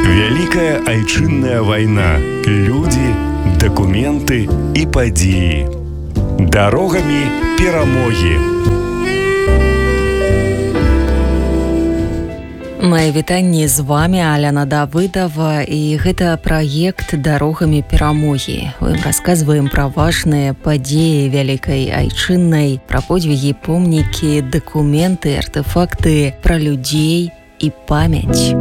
Вялікая айчынная вайна. Людзі, дакументы і падзеі. Дарогамі перамогі. Мае вітанні, з вами Аляна Давыдова, і гэта праект «Дарогамі перамогі». Мы расказваем пра важныя падзеі вялікай айчыннай, пра подвігі, помнікі, дакументы, артефакты, пра людзей і памяць.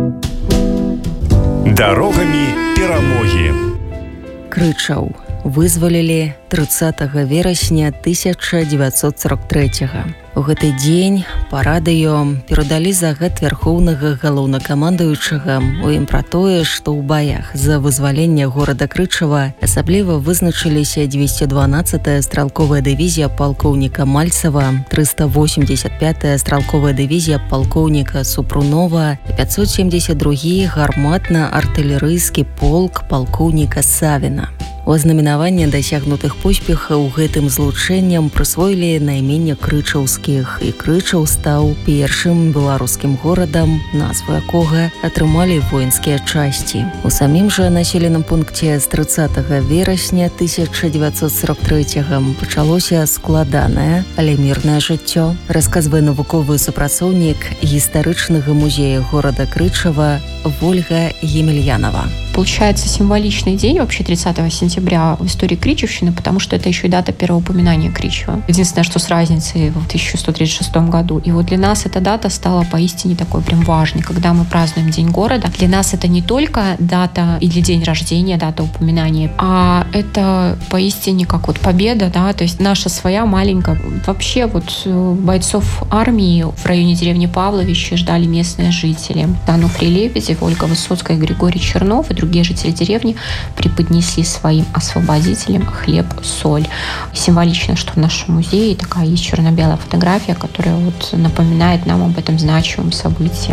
Дарогамі перамогі. Крычаў вызвалілі 30 верасня 1943-го. У гэты дзень па радыё перадалі загад вярхоўнага галоўнакамандуючага. У ім пра тое, што ў баях за вызваленне горада Крычава асабліва вызначыліся 212-я стралковая дывізія палкоўніка Мальцева, 385-я стралковая дывізія палкоўніка Супрунова і 572-й гарматна-артылерыйскі полк палкоўніка Савіна. У азнаменаванне дасягнутых поспехаў гэтым злучэннем прысвоілі найменне крычаўскіх, і Крычаў стаў першым беларускім горадам, назву якога атрымалі воінскія часці. У самім жа населеным пункце з 30 верасня 1943-го пачалося складанае, але мірнае жыццё, расказвае навуковы супрацоўнік гістарычнага музея горада Крычава Ольга Емельянова. Получается символичный день, вообще 30 сентября в истории Кричевщины, потому что это еще и дата первого упоминания Кричева. Единственное, что с разницей в 1136 году. И вот для нас эта дата стала поистине такой прям важной, когда мы празднуем День города. Для нас это не только дата или день рождения, дата упоминания, а это поистине как вот победа, да, то есть наша своя маленькая. Вообще вот бойцов армии в районе деревни Павловичи ждали местные жители. Ануфрий Лебедев, Ольга Высоцкая, Григорий Чернов и другие жители деревни преподнесли своим освободителям хлеб, соль. Символично, что в нашем музее такая есть черно-белая фотография, которая вот напоминает нам об этом значимом событии.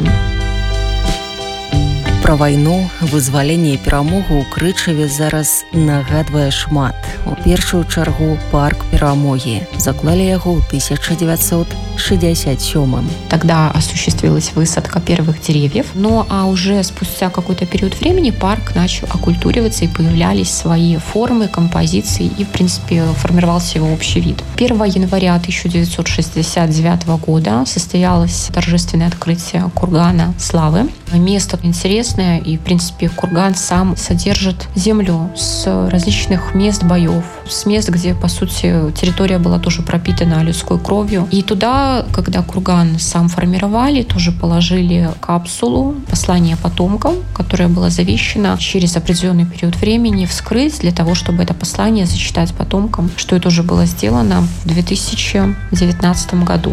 Пра вайну, вызваленне і перамогу ў Крычаве зараз нагадвае шмат. У першую чаргу парк перамогі. Заклалі яго ў 1967-м. Тогда осуществилась высадка первых деревьев. Ну а уже спустя какой-то период времени парк начал окультуриваться и появлялись свои формы, композиции и, в принципе, формировался его общий вид. 1 января 1969 года состоялось торжественное открытие кургана Славы. Место интересное, и, в принципе, курган сам содержит землю с различных мест боев, с мест, где, по сути, территория была тоже пропитана людской кровью. И туда, когда курган сам формировали, тоже положили капсулу послания потомкам, которая была завещана через определенный период времени вскрыть для того, чтобы это послание зачитать потомкам, что это уже было сделано в 2019 году.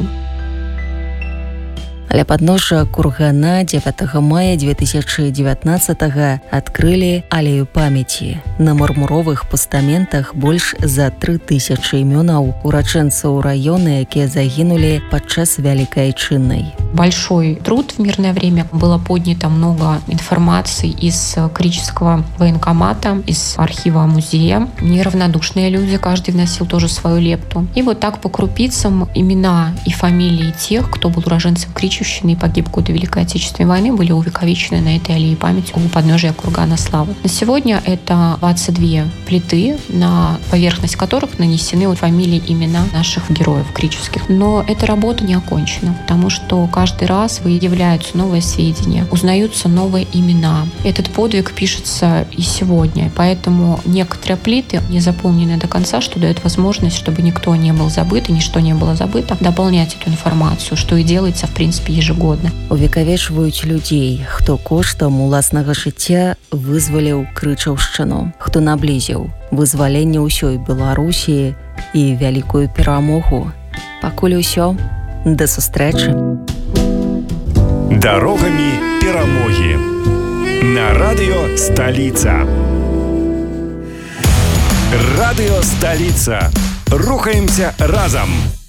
Ля падножжа кургана 9 мая 2019-го адкрылі алею памяці. На мармуровых пастаментах больш за 3000 імёнаў ураджэнцаў раёна, якія загінулі падчас вялікай айчыннай. Большой труд в мирное время. Было поднято много информации из Кричевского военкомата, из архива музея. Неравнодушные люди, каждый вносил тоже свою лепту. И вот так по крупицам имена и фамилии тех, кто был уроженцем Кричевщины и погиб в годы Великой Отечественной войны, были увековечены на этой аллее памяти у подножия кургана Славы. На сегодня это 22 плиты, на поверхность которых нанесены вот фамилии, имена наших героев кричевских. Но эта работа не окончена, потому что каждый раз выявляются новые сведения, узнаются новые имена. Этот подвиг пишется и сегодня, поэтому некоторые плиты не заполнены до конца, что дает возможность, чтобы никто не был забыт и ничто не было забыто, дополнять эту информацию, что и делается, в принципе, ежегодно. Увекавечваюць людзей, хто коштам уласнага жыцця вызваліў Крычаўшчыну, хто наблізіў вызваленне ўсёй Беларусі і вялікую перамогу. Пакуль усё. Да сустрэчы. Дарогамі перамогі. На радыё Сталіца. Радыё Сталіца. Рухаемся разам.